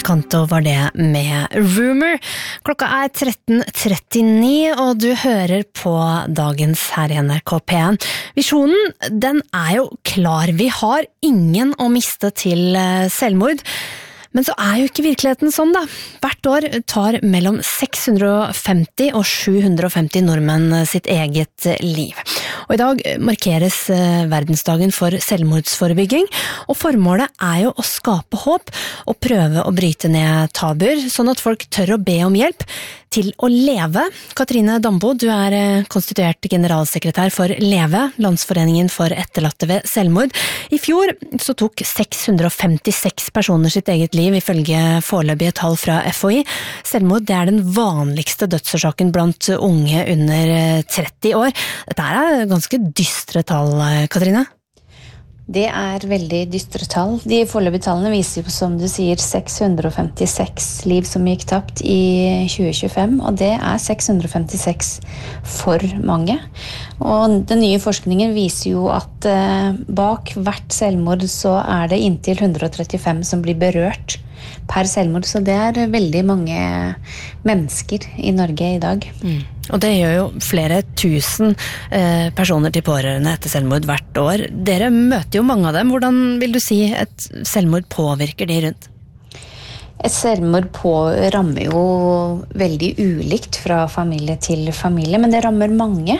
Canto var det med Rumor. Klokka 13:39, og du hører på dagens her i NRK P1. Visjonen, den jo klar. Vi har ingen å miste til selvmord. Men så jo ikke virkeligheten sånn da. Hvert år tar mellom 650 og 750 nordmenn sitt eget liv. Og i dag markeres verdensdagen for selvmordsforebygging, og formålet jo å skape håp og prøve å bryte ned tabuer, sånn at folk tør å be om hjelp til å leve. Katrine Dambo, du konstituert generalsekretær for LEVE, Landsforeningen for etterlatte ved selvmord. I fjor så tok 656 personer sitt eget liv, ifølge foreløpige tall fra FHI. Selvmord det den vanligste dødsårsaken blant unge under 30 år. Dette ganske dystre tall, Katrine. Det veldig dystre tall. De foreløpige tallene viser jo, som du sier, 656 liv som gikk tapt i 2025, og det 656 for mange. Og den nye forskningen viser jo at bak hvert selvmord så det inntil 135 som blir berørt per selvmord, så det veldig mange mennesker i Norge i dag. Og det gjør jo flere tusen personer til pårørende etter selvmord hvert år. Dere møter jo mange av dem. Hvordan vil du si et selvmord påvirker de rundt? Et selvmord rammer jo veldig ulikt fra familie til familie, men det rammer mange.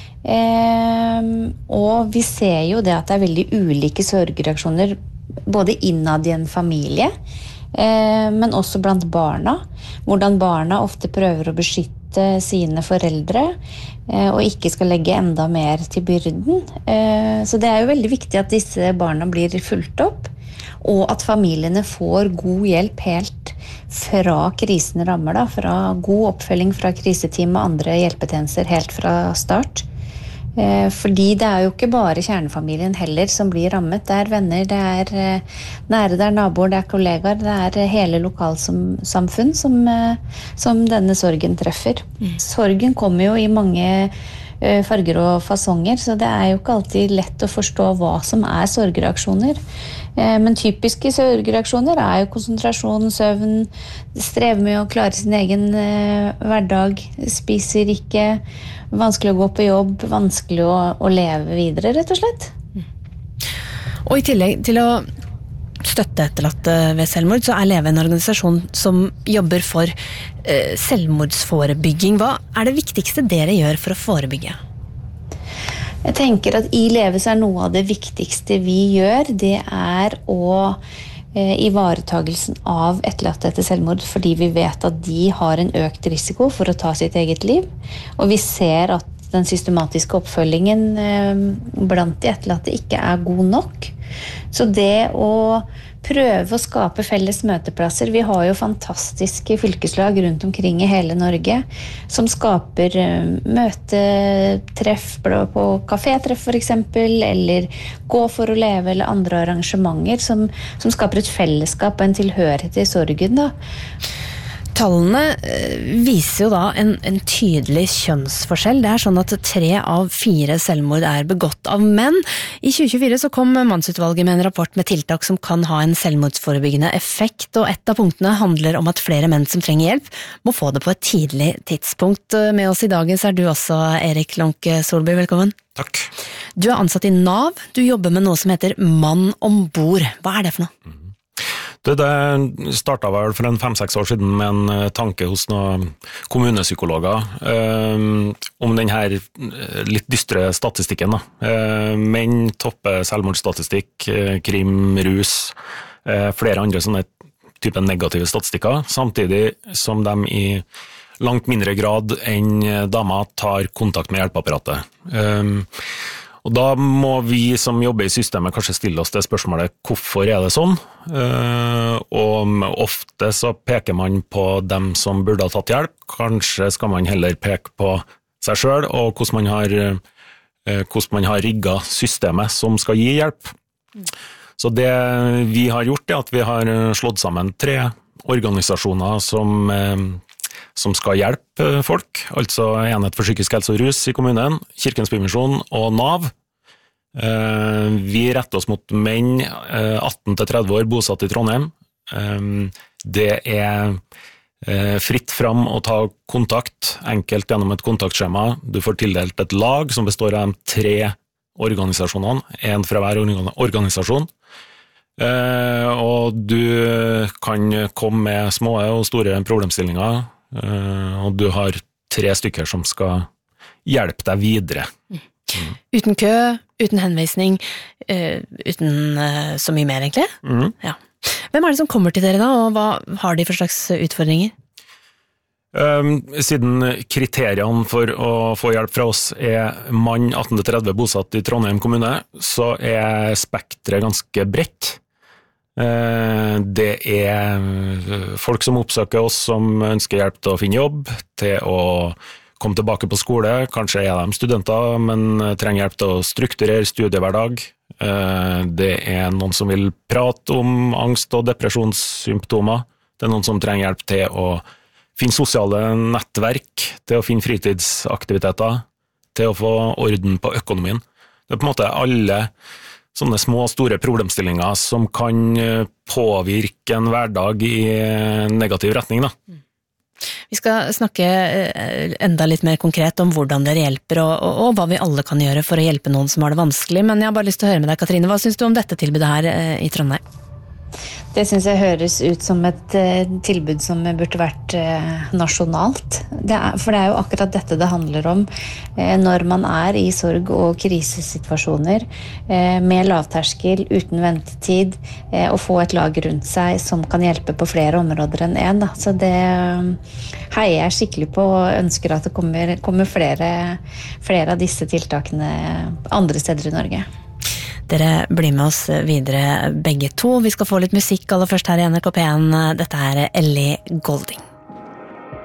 Og vi ser jo det at det veldig ulike sorgreaksjoner, både innad i en familie, men også blant barna. Hvordan barna ofte prøver å beskytte sine foreldre, og ikke skal legge enda mer til byrden. Så det jo veldig viktig at disse barna blir fulgt opp, og at familiene får god hjelp helt fra krisen rammer, fra god oppfølging fra kriseteam og andre hjelpetjenester helt fra start. Fordi det jo ikke bare kjernefamilien heller som blir rammet. Det venner, det nære, det naboer, det kollegaer, det hele lokalsamfunn som denne sorgen treffer. Sorgen kommer jo i mange farger og fasonger, så det jo ikke alltid lett å forstå hva som sorgreaksjoner. Men typiske sorgreaksjoner jo konsentrasjon, søvn, strever med å klare sin egen hverdag, spiser ikke, vanskelig å gå på jobb, vanskelig å leve videre, rett og slett. Og i tillegg til å støtte etterlatte ved selvmord, så LEVE en organisasjon som jobber for selvmordsforebygging. Hva det viktigste dere gjør for å forebygge? Jeg tenker at i LEVE så noe av det viktigste vi gjør, det å ivaretagelsen av etterlatte etter selvmord, fordi vi vet at de har en økt risiko for å ta sitt eget liv, og vi ser at den systematiske oppfølgingen blant de etterlatte ikke god nok. Så det å prøve å skape felles møteplasser, vi har jo fantastiske fylkeslag rundt omkring i hele Norge, som skaper møtetreff på kafétreff for eksempel, eller gå for å leve, eller andre arrangementer som skaper et fellesskap og en tilhørighet i sorgen da. Tallene viser jo da en tydelig kjønnsforskjell. Det sånn at 3 av 4 selvmord begått av menn. I 2024 så kom Mannsutvalget med en rapport med tiltak som kan ha en selvmordsforebyggende effekt, og et av punktene handler om at flere menn som trenger hjelp må få det på et tidlig tidspunkt. Med oss i dagens du også, Erik Lonke Solby, velkommen. Takk. Du ansatt i NAV, du jobber med noe som heter Mann om bord. Hva det for noe? Det startet vel for 5-6 år siden med en tanke hos noen kommunepsykologer om denne litt dystre statistikken. Menn topper selvmordsstatistikk, krim, rus, flere andre sånne type negative statistikker, samtidig som de i langt mindre grad enn damer tar kontakt med hjelpeapparatet. Og da må vi som jobber i systemet kanskje stille oss det spørsmålet, hvorfor det sånn? Og ofte så peker man på dem som burde ha tatt hjelp, kanskje skal man heller peke på seg selv, og hvordan man har rigget systemet som skal gi hjelp. Så det vi har gjort at vi har slått sammen 3 organisasjoner som skal hjelpe folk, altså Enhet for psykisk helse og rus i kommunen, Kirkens Bymisjon og NAV. Vi retter oss mot menn 18-30 år bosatt i Trondheim, Det fritt fram å ta kontakt, enkelt gjennom et kontaktskjema. Du får tildelt et lag som består av de 3 organisasjonene, en fra hver organisasjon. Og du kan komme med små og store problemstillinger, og du har 3 stykker som skal hjelpe deg videre. Uten kø, uten henvisning, uten så mye mer egentlig? Ja. Hvem det som kommer til dere da, og hva har de for slags utfordringer? Siden kriteriene for å få hjelp fra oss mann 18-30 bosatt i Trondheim kommune, så spektret ganske bredt. Det folk som oppsøker oss som ønsker hjelp til å finne jobb, til å komme tilbake på skole, kanskje de studenter, men trenger hjelp til å strukturere studiehverdag. Det noen som vil prate om angst- og depresjonssymptomer. Det noen som trenger hjelp til å finne sosiale nettverk, til å finne fritidsaktiviteter, til å få orden på økonomien. Det på en måte alle sånne små og store problemstillinger som kan påvirke en hverdag i negativ retning da. Vi skal snakke enda litt mer konkret om hvordan dere hjelper og hva vi alle kan gjøre for å hjelpe noen som har det vanskelig, men jeg har bare lyst til å høre med deg, Katrine, hva synes du om dette tilbudet her i Trondheim? Det synes jeg høres ut som et tilbud som burde vært nasjonalt. For det jo akkurat dette det handler om når man i sorg- og krisesituasjoner med lavterskel, uten ventetid, og få et lag rundt seg som kan hjelpe på flere områder enn en. Så det heier jeg skikkelig på og ønsker at det kommer flere av disse tiltakene andre steder i Norge. Dere blir med oss videre begge to. Vi skal få litt musikk aller først her i NRK P1. Dette Ellie Goulding.